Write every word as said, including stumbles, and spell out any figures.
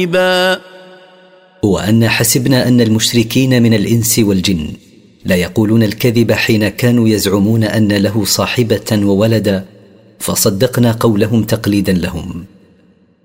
وأن حسبنا أن المشركين من الإنس والجن لا يقولون الكذب حين كانوا يزعمون أن له صاحبة وولدا، فصدقنا قولهم تقليدا لهم.